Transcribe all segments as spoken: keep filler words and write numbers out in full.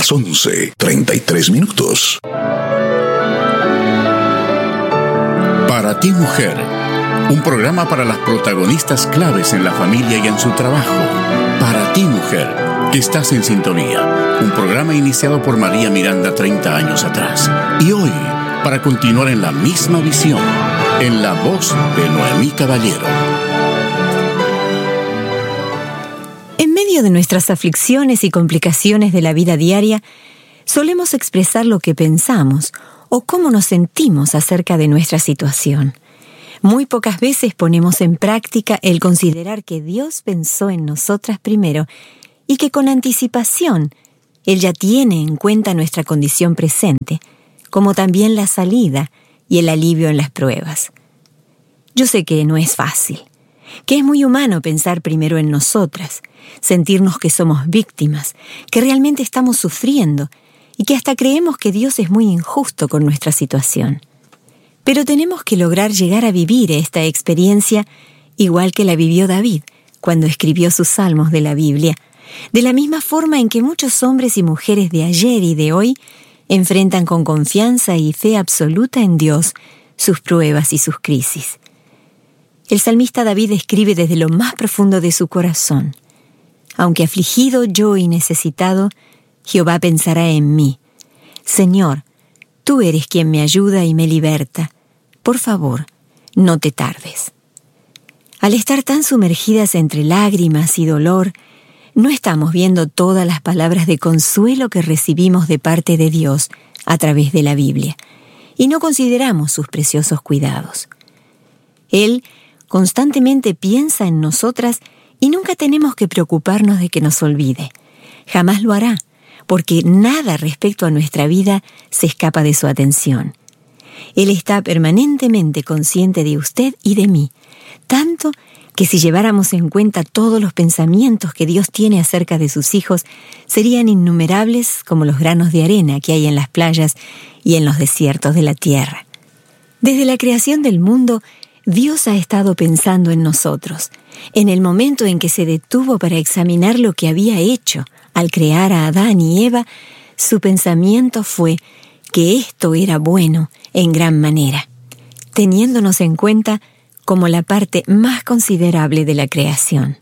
las once, treinta y tres minutos. Para ti, mujer, un programa para las protagonistas claves en la familia y en su trabajo. Para ti, mujer, que estás en sintonía. Un programa iniciado por María Miranda treinta años atrás. Y hoy, para continuar en la misma visión, en la voz de Noemí Caballero. En medio de nuestras aflicciones y complicaciones de la vida diaria, solemos expresar lo que pensamos o cómo nos sentimos acerca de nuestra situación. Muy pocas veces ponemos en práctica el considerar que Dios pensó en nosotras primero y que con anticipación Él ya tiene en cuenta nuestra condición presente, como también la salida y el alivio en las pruebas. Yo sé que no es fácil, que es muy humano pensar primero en nosotras, sentirnos que somos víctimas, que realmente estamos sufriendo y que hasta creemos que Dios es muy injusto con nuestra situación. Pero tenemos que lograr llegar a vivir esta experiencia igual que la vivió David cuando escribió sus salmos de la Biblia, de la misma forma en que muchos hombres y mujeres de ayer y de hoy enfrentan con confianza y fe absoluta en Dios sus pruebas y sus crisis. El salmista David escribe desde lo más profundo de su corazón: aunque afligido yo y necesitado, Jehová pensará en mí. Señor, tú eres quien me ayuda y me liberta. Por favor, no te tardes. Al estar tan sumergidas entre lágrimas y dolor, no estamos viendo todas las palabras de consuelo que recibimos de parte de Dios a través de la Biblia, y no consideramos sus preciosos cuidados. Él constantemente piensa en nosotras y nunca tenemos que preocuparnos de que nos olvide. Jamás lo hará, porque nada respecto a nuestra vida se escapa de su atención. Él está permanentemente consciente de usted y de mí, tanto que si lleváramos en cuenta todos los pensamientos que Dios tiene acerca de sus hijos, serían innumerables como los granos de arena que hay en las playas y en los desiertos de la tierra. Desde la creación del mundo, Dios ha estado pensando en nosotros. En el momento en que se detuvo para examinar lo que había hecho al crear a Adán y Eva, su pensamiento fue que esto era bueno en gran manera, teniéndonos en cuenta como la parte más considerable de la creación.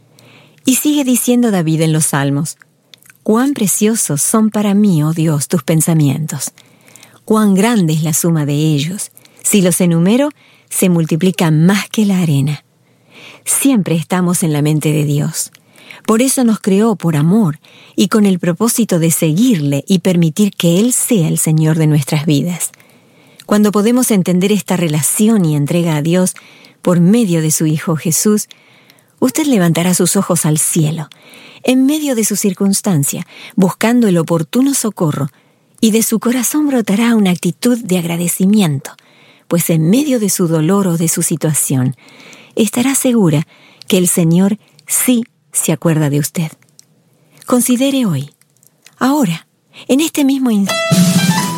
Y sigue diciendo David en los Salmos: cuán preciosos son para mí, oh Dios, tus pensamientos. Cuán grande es la suma de ellos. Si los enumero, se multiplican más que la arena. Siempre estamos en la mente de Dios. Por eso nos creó por amor y con el propósito de seguirle y permitir que Él sea el Señor de nuestras vidas. Cuando podemos entender esta relación y entrega a Dios por medio de su Hijo Jesús, usted levantará sus ojos al cielo, en medio de su circunstancia, buscando el oportuno socorro, y de su corazón brotará una actitud de agradecimiento, pues en medio de su dolor o de su situación, estará segura que el Señor sí se acuerda de usted. Considere hoy, ahora, en este mismo instante.